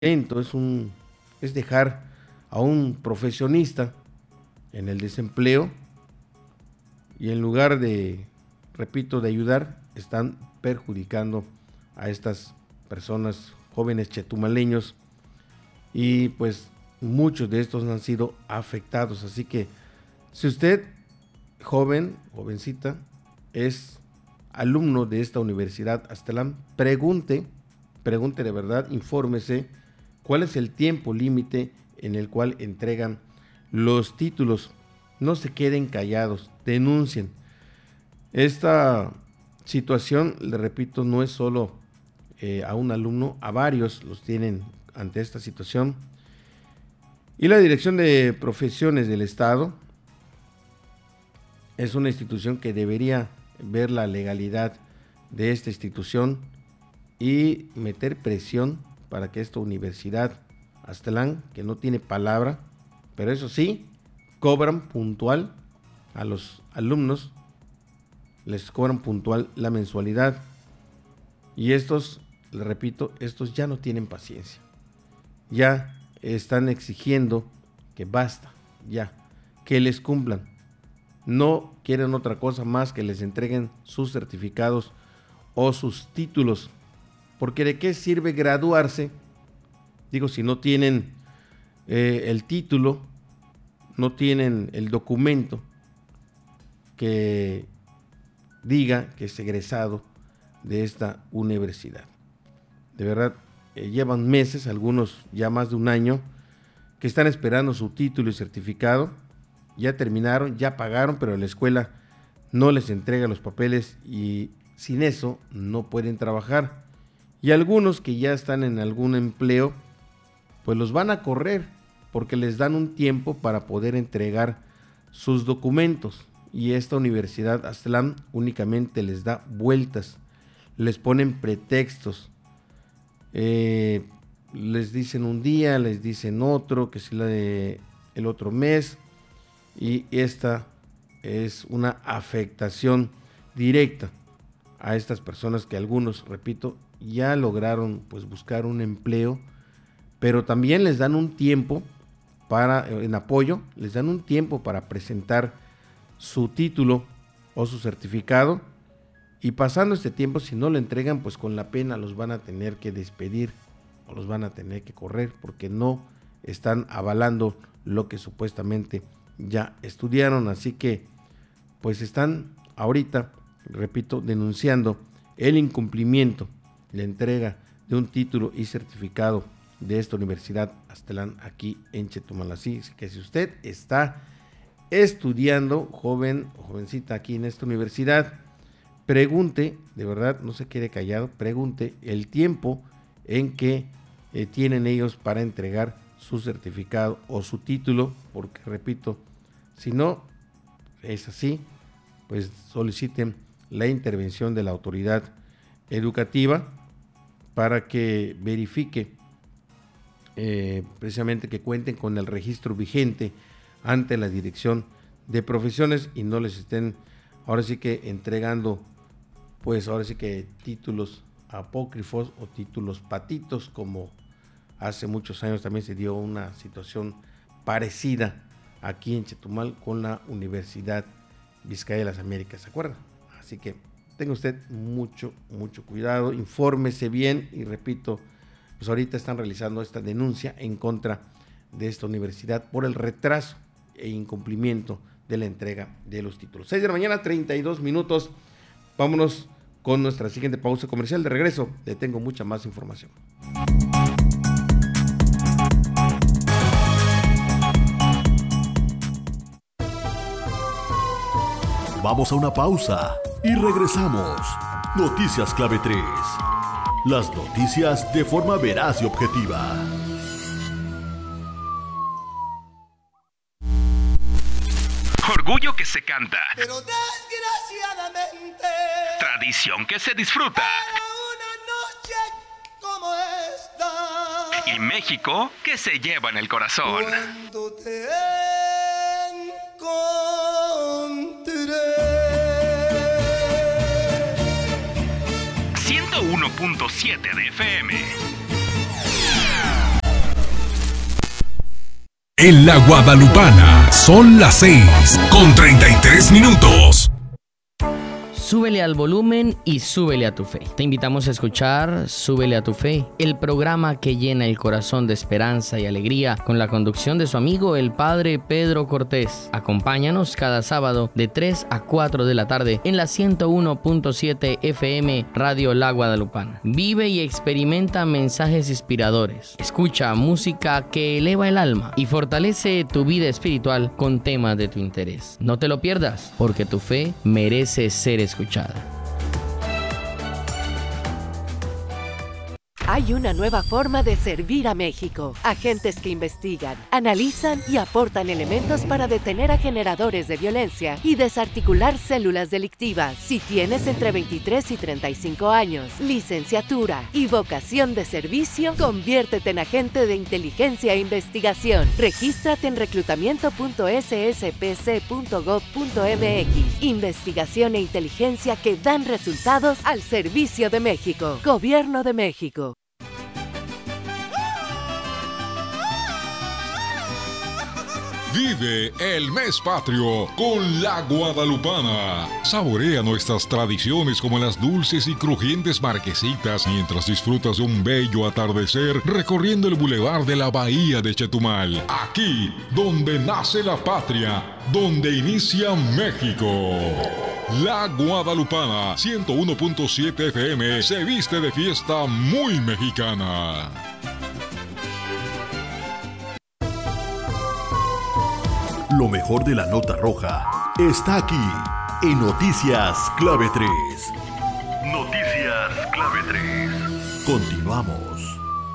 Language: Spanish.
es dejar a un profesionista en el desempleo y en lugar de, repito, de ayudar, están perjudicando a estas personas, jóvenes chetumaleños, y pues muchos de estos han sido afectados. Así que si usted, joven, jovencita, es alumno de esta Universidad Aztlán, pregunte de verdad, infórmese cuál es el tiempo límite en el cual entregan los títulos. No se queden callados, denuncien. Esta situación, le repito, no es solo a un alumno, a varios los tienen ante esta situación. Y la Dirección de Profesiones del Estado es una institución que debería ver la legalidad de esta institución y meter presión para que esta Universidad Aztlán, que no tiene palabra, pero eso sí, cobran puntual a los alumnos, les cobran puntual la mensualidad, y estos, les repito, estos ya no tienen paciencia, ya están exigiendo que basta, ya, que les cumplan, no quieren otra cosa más que les entreguen sus certificados o sus títulos, porque ¿de qué sirve graduarse? Digo, si no tienen el título, no tienen el documento que diga que es egresado de esta universidad. De verdad, llevan meses, algunos ya más de un año, que están esperando su título y certificado. Ya terminaron, ya pagaron, pero la escuela no les entrega los papeles y sin eso no pueden trabajar. Y algunos que ya están en algún empleo, pues los van a correr porque les dan un tiempo para poder entregar sus documentos. Y esta Universidad Aztlán únicamente les da vueltas, les ponen pretextos, les dicen un día, les dicen otro, que si el otro mes, y esta es una afectación directa a estas personas que algunos, repito, ya lograron pues buscar un empleo, pero también les dan un tiempo en apoyo, les dan un tiempo para presentar su título o su certificado, y pasando este tiempo, si no lo entregan, pues con la pena los van a tener que despedir o los van a tener que correr porque no están avalando lo que supuestamente ya estudiaron. Así que pues están ahorita, repito, denunciando el incumplimiento, la entrega de un título y certificado de esta Universidad Aztlán aquí en Chetumal. Así que si usted está estudiando, joven o jovencita aquí en esta universidad, pregunte, de verdad, no se quede callado, pregunte el tiempo en que tienen ellos para entregar su certificado o su título, porque repito, si no es así, pues soliciten la intervención de la autoridad educativa para que verifique precisamente que cuenten con el registro vigente ante la Dirección de Profesiones y no les estén ahora sí que entregando pues ahora sí que títulos apócrifos o títulos patitos, como hace muchos años también se dio una situación parecida aquí en Chetumal con la Universidad Vizcaya de las Américas, ¿se acuerdan? Así que tenga usted mucho cuidado, infórmese bien y repito, pues ahorita están realizando esta denuncia en contra de esta universidad por el retraso e incumplimiento de la entrega de los títulos. 6 de la mañana, 32 minutos. Vámonos con nuestra siguiente pausa comercial. De regreso, le tengo mucha más información. Vamos a una pausa y regresamos. Noticias Clave 3. Las noticias de forma veraz y objetiva. Orgullo que se canta. Pero desgraciadamente. Tradición que se disfruta. Para una noche como esta. Y México que se lleva en el corazón. Cuando te encontré. 101.7 de FM. En la Guadalupana son las 6:33. Súbele al volumen y súbele a tu fe. Te invitamos a escuchar Súbele a tu fe, el programa que llena el corazón de esperanza y alegría, con la conducción de su amigo el Padre Pedro Cortés. Acompáñanos cada sábado de 3 a 4 de la tarde en la 101.7 FM Radio La Guadalupana. Vive y experimenta mensajes inspiradores. Escucha música que eleva el alma y fortalece tu vida espiritual con temas de tu interés. No te lo pierdas, porque tu fe merece ser escuchada. Hay una nueva forma de servir a México. Agentes que investigan, analizan y aportan elementos para detener a generadores de violencia y desarticular células delictivas. Si tienes entre 23 y 35 años, licenciatura y vocación de servicio, conviértete en agente de inteligencia e investigación. Regístrate en reclutamiento.sspc.gov.mx. Investigación e inteligencia que dan resultados al servicio de México. Gobierno de México. Vive el mes patrio con la Guadalupana. Saborea nuestras tradiciones como las dulces y crujientes marquesitas mientras disfrutas de un bello atardecer recorriendo el bulevar de la Bahía de Chetumal. Aquí, donde nace la patria, donde inicia México. La Guadalupana 101.7 FM se viste de fiesta muy mexicana. Lo mejor de la nota roja está aquí en Noticias Clave 3. Noticias Clave 3. Continuamos.